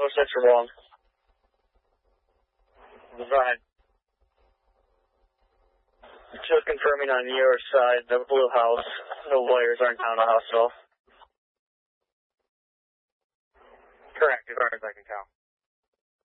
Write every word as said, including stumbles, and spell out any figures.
Bravo six for one. Right. Just confirming on your side, the blue house, no lawyers aren't down the hospital. Correct, as far as I can tell.